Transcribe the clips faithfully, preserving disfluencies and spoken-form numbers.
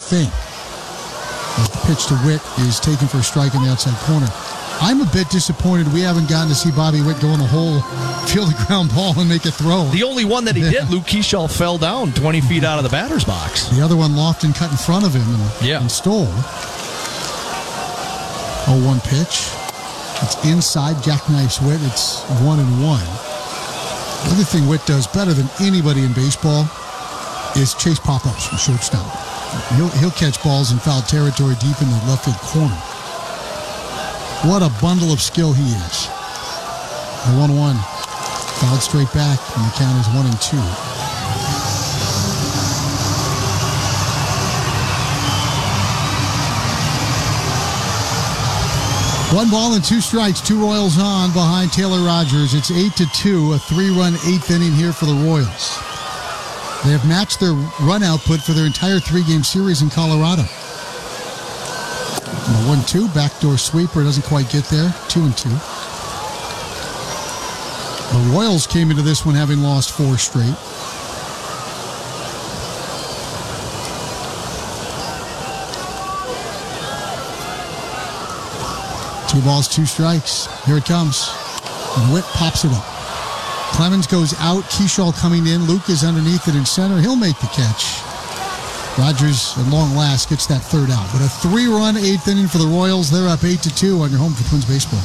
think. The pitch to Witt is taken for a strike in the outside corner. I'm a bit disappointed we haven't gotten to see Bobby Witt go in the hole, feel the ground ball, and make a throw. The only one that he Yeah. did, Luke Keeschall fell down twenty feet out of the batter's box. The other one, Lofton cut in front of him and, Yeah. and stole. oh one pitch. It's inside, jackknifes Witt. It's one and one. The other thing Witt does better than anybody in baseball is chase pop-ups from shortstop. He'll, he'll catch balls in foul territory deep in the left field corner. What a bundle of skill he is. The one one. Fouled straight back, and the count is one and two. One ball and two strikes. Two Royals on behind Taylor Rogers. It's eight to two. A three-run eighth inning here for the Royals. They have matched their run output for their entire three-game series in Colorado. The one two, backdoor sweeper, doesn't quite get there. Two and two. The Royals came into this one having lost four straight. Two balls, two strikes. Here it comes. And Witt pops it up. Clemens goes out. Keeschall coming in. Luke is underneath it in center. He'll make the catch. Rogers, at long last, gets that third out. But a three-run eighth inning for the Royals. They're up eight to two on your home for Twins baseball.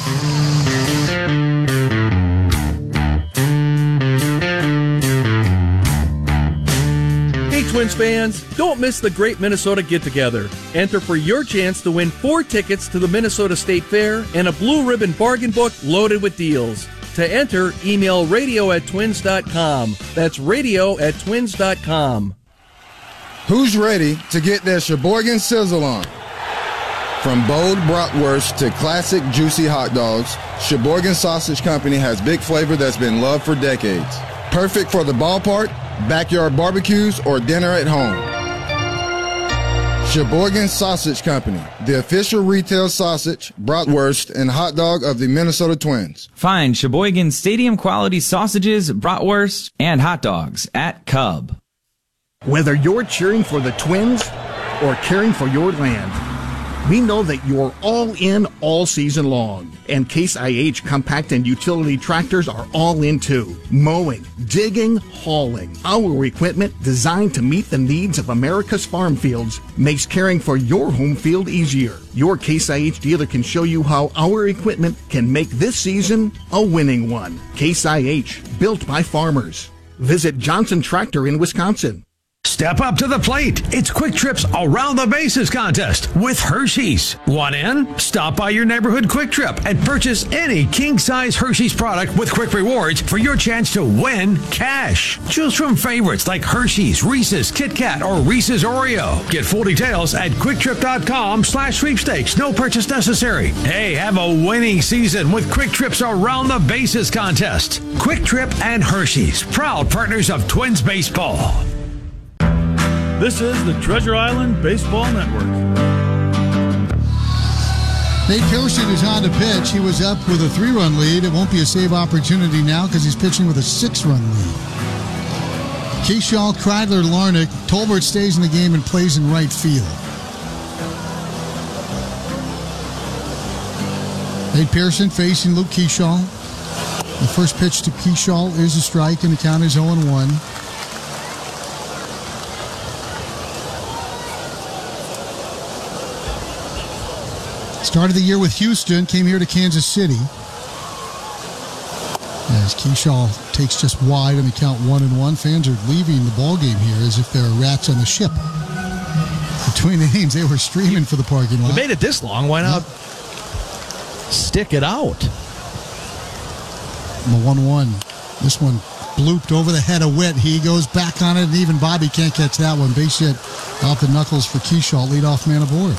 Hey, Twins fans, don't miss the Great Minnesota Get-Together. Enter for your chance to win four tickets to the Minnesota State Fair and a blue ribbon bargain book loaded with deals. To enter, email radio at twins dot com. That's radio at twins dot com. Who's ready to get their Sheboygan Sizzle on? From bold bratwurst to classic juicy hot dogs, Sheboygan Sausage Company has big flavor that's been loved for decades. Perfect for the ballpark, backyard barbecues, or dinner at home. Sheboygan Sausage Company, the official retail sausage, bratwurst, and hot dog of the Minnesota Twins. Find Sheboygan Stadium quality sausages, bratwurst, and hot dogs at Cub. Whether you're cheering for the Twins or caring for your land, we know that you're all in all season long. And Case I H compact and utility tractors are all in too. Mowing, digging, hauling. Our equipment, designed to meet the needs of America's farm fields, makes caring for your home field easier. Your Case I H dealer can show you how our equipment can make this season a winning one. Case I H, built by farmers. Visit Johnson Tractor in Wisconsin. Step up to the plate. It's Quick Trip's Around the Bases contest with Hershey's. Want in? Stop by your neighborhood Quick Trip and purchase any king-size Hershey's product with Quick Rewards for your chance to win cash. Choose from favorites like Hershey's, Reese's, Kit Kat, or Reese's Oreo. Get full details at quicktrip.com slash sweepstakes. No purchase necessary. Hey, have a winning season with Quick Trip's Around the Bases contest. Quick Trip and Hershey's, proud partners of Twins baseball. This is the Treasure Island Baseball Network. Nate Pearson is on to pitch. He was up with a three-run lead. It won't be a save opportunity now because he's pitching with a six-run lead. Keeschall, Kreidler, Larnach. Tolbert stays in the game and plays in right field. Nate Pearson facing Luke Keeschall. The first pitch to Keeschall is a strike, and the count is oh and one. Started the year with Houston, came here to Kansas City. As Keeschall takes just wide on the count one and one, fans are leaving the ballgame here as if there are rats on the ship. Between the innings, they were streaming for the parking lot. We made it this long. Why not stick it out? The one one. This one blooped over the head of Witt. He goes back on it, and even Bobby can't catch that one. Base hit off the knuckles for Keeschall, leadoff man aboard.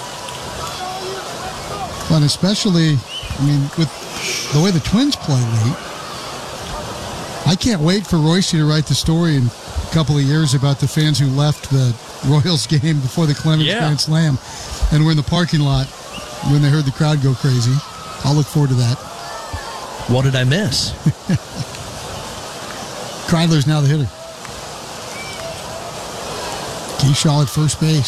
But especially, I mean, with the way the Twins play late, I can't wait for Royce to write the story in a couple of years about the fans who left the Royals game before the Clemens yeah. Grand Slam and were in the parking lot when they heard the crowd go crazy. I'll look forward to that. What did I miss? Kreidler's now the hitter. Keeschall at first base.